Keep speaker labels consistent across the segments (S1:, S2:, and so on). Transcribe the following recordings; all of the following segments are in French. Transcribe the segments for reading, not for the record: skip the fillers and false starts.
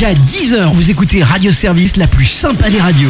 S1: jusqu'à 10h. Vous écoutez Radio Service, la plus sympa des radios.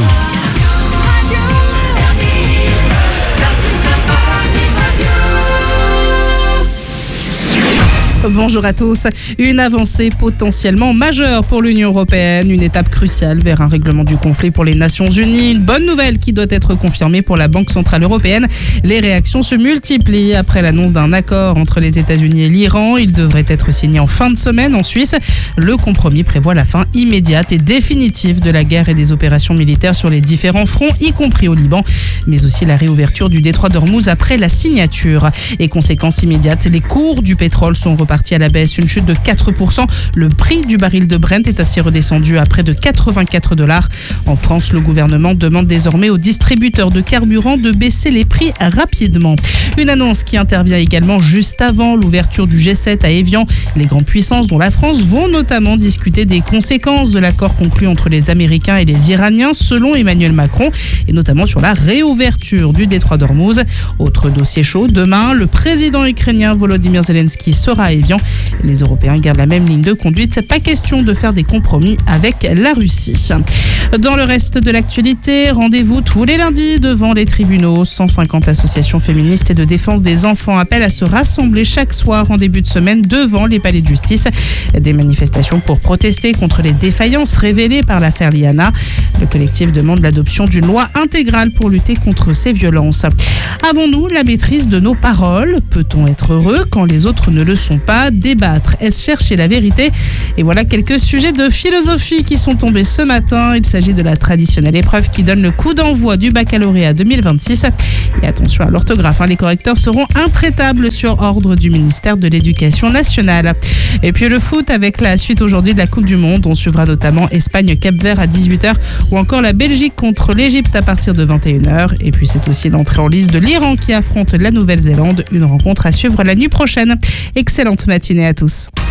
S2: Bonjour à tous. Une avancée potentiellement majeure pour l'Union européenne, une étape cruciale vers un règlement du conflit pour les Nations Unies. Une bonne nouvelle qui doit être confirmée pour la Banque Centrale Européenne. Les réactions se multiplient après l'annonce d'un accord entre les États-Unis et l'Iran. Il devrait être signé en fin de semaine en Suisse. Le compromis prévoit la fin immédiate et définitive de la guerre et des opérations militaires sur les différents fronts, y compris au Liban, mais aussi la réouverture du détroit d'Ormuz après la signature. Et conséquence immédiate, les cours du pétrole sont repartis à la baisse, une chute de 4%. Le prix du baril de Brent est ainsi redescendu à près de 84 $. En France, le gouvernement demande désormais aux distributeurs de carburant de baisser les prix rapidement. Une annonce qui intervient également juste avant l'ouverture du G7 à Évian. Les grandes puissances, dont la France, vont notamment discuter des conséquences de l'accord conclu entre les Américains et les Iraniens, selon Emmanuel Macron, et notamment sur la réouverture du détroit d'Ormuz. Autre dossier chaud, demain, le président ukrainien Volodymyr Zelensky sera à Évian. Les Européens gardent la même ligne de conduite. Pas question de faire des compromis avec la Russie. Dans le reste de l'actualité, rendez-vous tous les lundis devant les tribunaux. 150 associations féministes et de défense des enfants appellent à se rassembler chaque soir en début de semaine devant les palais de justice. Des manifestations pour protester contre les défaillances révélées par l'affaire Liana. Le collectif demande l'adoption d'une loi intégrale pour lutter contre ces violences. Avons-nous la maîtrise de nos paroles? Peut-on être heureux quand les autres ne le sont pas? Débattre, est-ce chercher la vérité? Et voilà quelques sujets de philosophie qui sont tombés ce matin. Il s'agit de la traditionnelle épreuve qui donne le coup d'envoi du baccalauréat 2026. Et attention à l'orthographe, les correcteurs seront intraitables sur ordre du ministère de l'Éducation nationale. Et puis le foot avec la suite aujourd'hui de la Coupe du Monde. On suivra notamment Espagne-Cap-Vert à 18h ou encore la Belgique contre l'Égypte à partir de 21h. Et puis c'est aussi l'entrée en lice de l'Iran qui affronte la Nouvelle-Zélande. Une rencontre à suivre la nuit prochaine. Excellente matinée à tous.